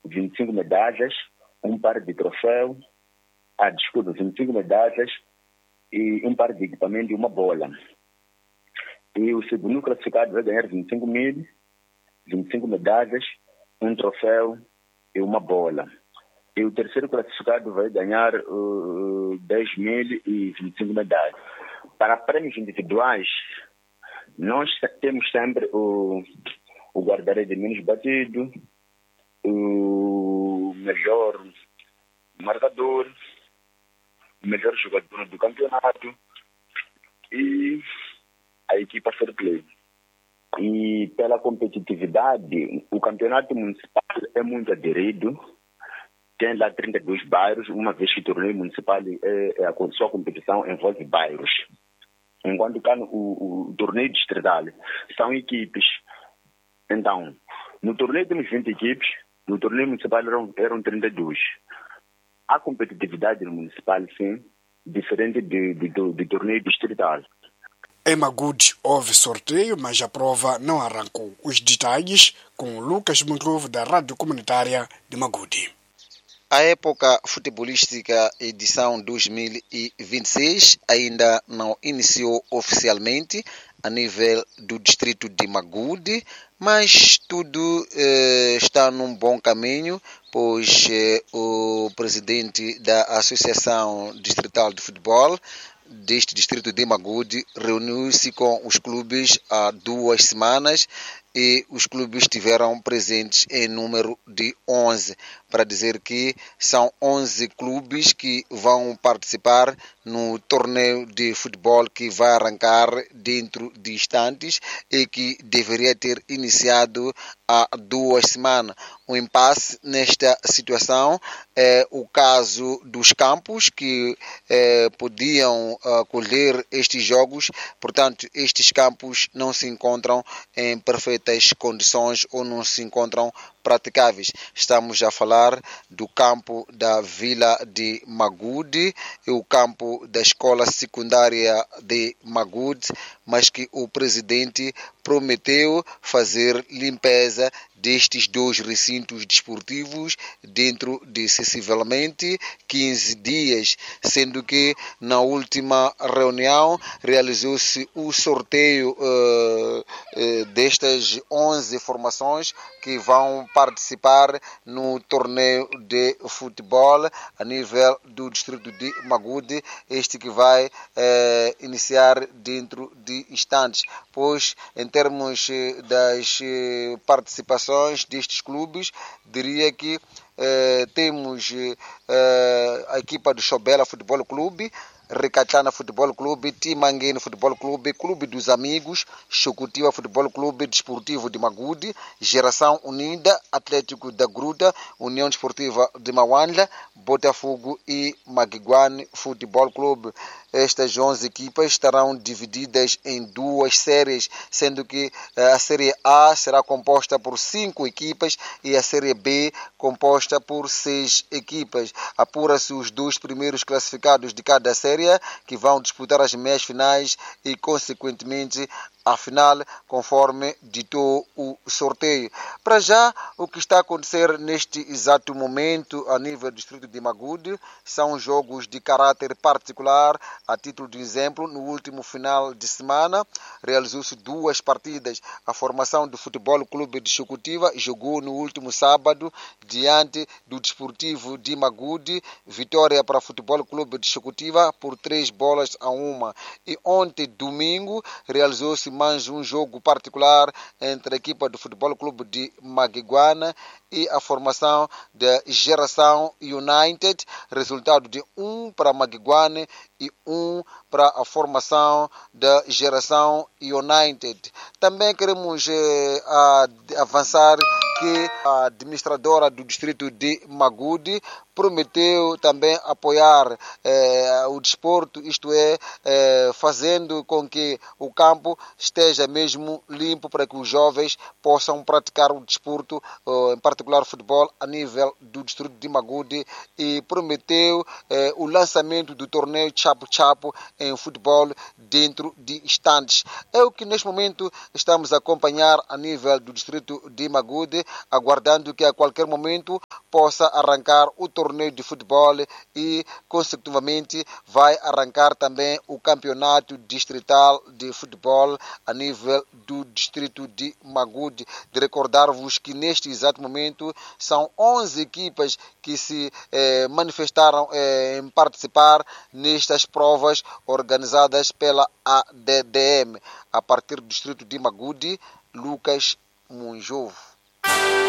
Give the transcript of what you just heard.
25 medalhas, um par de troféu, 25 medalhas e um par de equipamento e uma bola. E o segundo classificado vai ganhar 25 mil, 25 medalhas, um troféu e uma bola. E o terceiro classificado vai ganhar 10 mil e 25 medalhas. Para prêmios individuais, nós temos sempre o guarda-redes de menos batido, o melhor marcador, o melhor jogador do campeonato e a equipa fair play. E pela competitividade, o campeonato municipal é muito aderido. Tem lá 32 bairros, uma vez que o torneio municipal a sua competição envolve bairros. Enquanto que o torneio distrital são equipes. Então, no torneio temos 20 equipes, no torneio municipal eram 32. A competitividade no municipal, sim, diferente do torneio distrital. Em Magudi houve sorteio, mas a prova não arrancou. Os detalhes com Lucas Montrovo, da Rádio Comunitária de Magudi. A época futebolística edição 2026 ainda não iniciou oficialmente a nível do distrito de Magudi, mas tudo está num bom caminho, pois o presidente da Associação Distrital de Futebol deste distrito de Magudi reuniu-se com os clubes há 2 semanas e os clubes estiveram presentes em número de 11, para dizer que são 11 clubes que vão participar no torneio de futebol que vai arrancar dentro de instantes e que deveria ter iniciado há 2 semanas. O impasse nesta situação é o caso dos campos que podiam acolher estes jogos, portanto estes campos não se encontram em perfeitas condições ou não se encontram praticáveis. Estamos a falar do campo da Vila de Magudi e o campo da Escola Secundária de Magudi, mas que o presidente prometeu fazer limpeza destes 2 recintos desportivos dentro de sensivelmente 15 dias, sendo que na última reunião realizou-se o sorteio destas 11 formações que vão participar no torneio de futebol a nível do distrito de Magudi, este que vai iniciar dentro de instantes, pois em termos das participações destes clubes, diria que temos a equipa do Chobela Futebol Clube, Recatana Futebol Clube, Timanguene Futebol Clube, Clube dos Amigos, Chocutiva Futebol Clube, Desportivo de Magudi, Geração Unida, Atlético da Gruta, União Desportiva de Mauandla, Botafogo e Maguiguane Futebol Clube. Estas 11 equipas estarão divididas em 2 séries, sendo que a Série A será composta por 5 equipas e a Série B composta por 6 equipas. Apura-se os 2 primeiros classificados de cada série, que vão disputar as meias finais e, consequentemente, a final, conforme ditou o sorteio. Para já, o que está a acontecer neste exato momento a nível do distrito de Magudi são jogos de caráter particular. A título de exemplo, no último final de semana, realizou-se 2 partidas. A formação do Futebol Clube de Chocutiva jogou no último sábado diante do Desportivo de Magudi, vitória para o Futebol Clube de Chocutiva por 3-1. E ontem, domingo, realizou-se mais um jogo particular entre a equipa do Futebol Clube de Maguiguana e a formação da Geração United, resultado de 1 para Maguiguane e 1 para a formação da Geração United. Também queremos avançar que a administradora do distrito de Magudi prometeu também apoiar o desporto, isto é, fazendo com que o campo esteja mesmo limpo para que os jovens possam praticar o desporto, em particular o futebol, a nível do distrito de Magudi, e prometeu o lançamento do torneio Chapo-Chapo em futebol dentro de instantes. É o que neste momento estamos a acompanhar a nível do distrito de Magudi, aguardando que a qualquer momento possa arrancar o torneio de futebol e, consecutivamente, vai arrancar também o campeonato distrital de futebol a nível do distrito de Magude. De recordar-vos que neste exato momento são 11 equipas que se manifestaram em participar nestas provas organizadas pela ADDM. A partir do distrito de Magude, Lucas Munjovo.